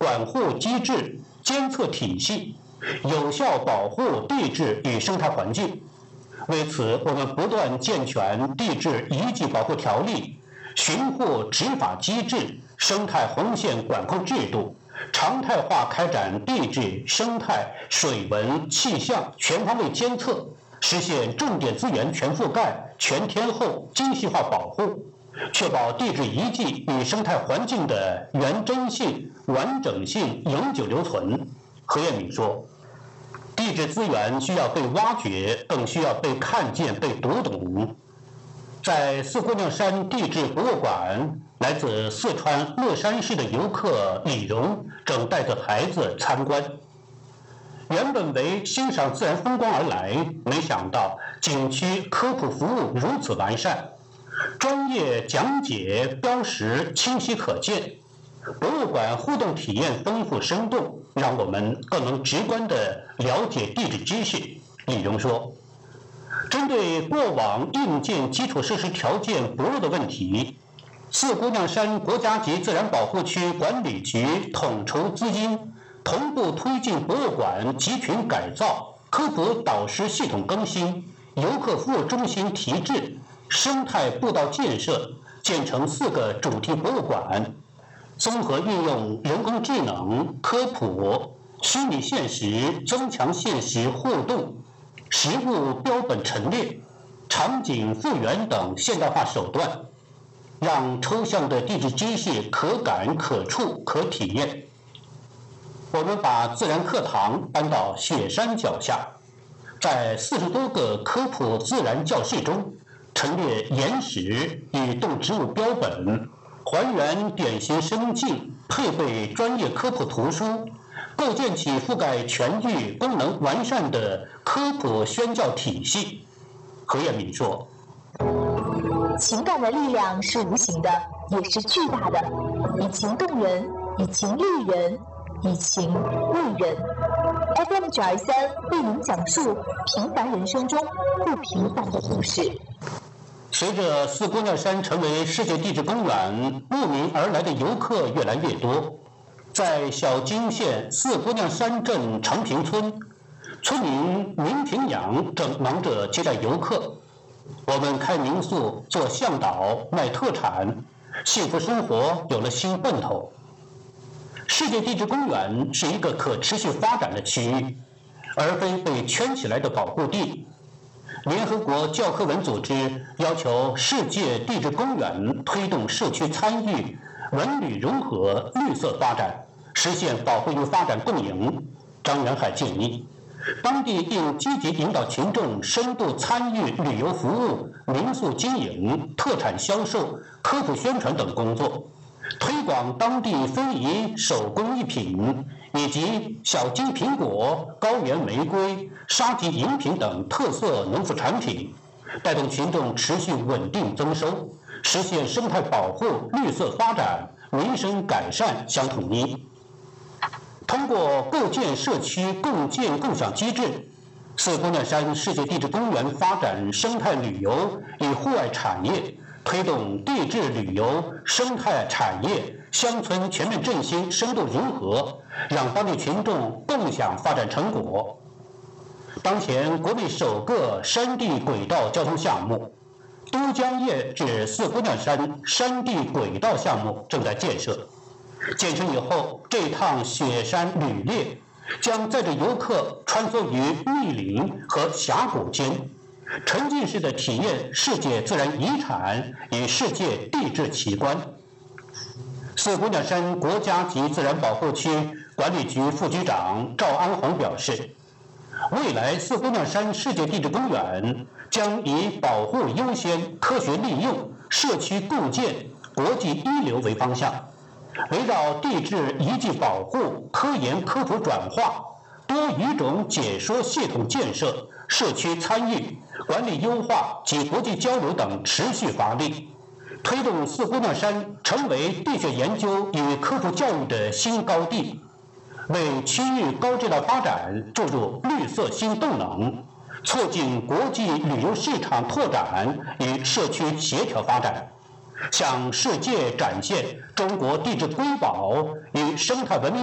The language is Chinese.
管护机制、监测体系，有效保护地质与生态环境。为此，我们不断健全地质遗迹保护条例、巡护执法机制、生态红线管控制度，常态化开展地质、生态、水文、气象全方位监测，实现重点资源全覆盖、全天候、精细化保护，确保地质遗迹与生态环境的原真性、完整性永久留存。何彦敏说，地质资源需要被挖掘，更需要被看见、被读懂。在四姑娘山地质博物馆，来自四川乐山市的游客李荣正带着孩子参观。原本为欣赏自然风光而来，没想到景区科普服务如此完善，专业讲解标识清晰可见，博物馆互动体验丰富生动，让我们更能直观地了解地质知识。李荣说，针对过往硬件基础设施条件薄弱的问题，四姑娘山国家级自然保护区管理局统筹资金，同步推进博物馆集群改造、科普导师系统更新、游客服务中心提质、生态步道建设，建成4个主题博物馆，综合运用人工智能、科普、虚拟现实、增强现实互动、实物标本陈列、场景复原等现代化手段，让抽象的地质知识可感、可触、可体验。我们把自然课堂搬到雪山脚下，在40多个科普自然教室中，陈列岩石与动植物标本，还原典型生境，配备专业科普图书，构建起覆盖全域、功能完善的科普宣教体系。何彦敏说， 情感的力量是无形的，也是巨大的，以情动人，以情育人，以情为人。FM923为您讲述平凡人生中不平凡的故事。 随着四姑娘山成为世界地质公园，慕名而来的游客越来越多。在小金县四姑娘山镇长平村，村民明平阳正忙着接待游客。我们开民宿、做向导、卖特产，幸福生活有了新奔头。世界地质公园是一个可持续发展的区域，而非被圈起来的保护地。联合国教科文组织要求世界地质公园推动社区参与、文旅融合、绿色发展，实现保护与发展共赢。张元海建议，当地应积极引导群众深度参与旅游服务、民宿经营、特产销售、科普宣传等工作，推广当地非遗手工艺品以及小金苹果、高原玫瑰、沙棘饮品等特色农副产品，带动群众持续稳定增收，实现生态保护、绿色发展、民生改善相统一。通过构建社区共建共享机制，四姑娘山世界地质公园发展生态旅游与户外产业，推动地质旅游、生态产业、乡村全面振兴深度融合，让当地群众共享发展成果。当前，国内首个山地轨道交通项目——都江堰至四姑娘山山地轨道项目正在建设。建成以后，这趟雪山旅猎将载着游客穿梭于密林和峡谷间，沉浸式的体验世界自然遗产与世界地质奇观。四姑娘山国家级自然保护区管理局副局长赵安红表示，未来四姑娘山世界地质公园将以保护优先、科学利用、社区共建、国际一流为方向，围绕地质遗迹保护、科研科普转化、多语种解说系统建设、社区参与、管理优化及国际交流等持续发力，推动四姑娘山成为地质研究与科普教育的新高地，为区域高质量发展注入绿色新动能，促进国际旅游市场拓展与社区协调发展，向世界展现中国地质瑰宝与生态文明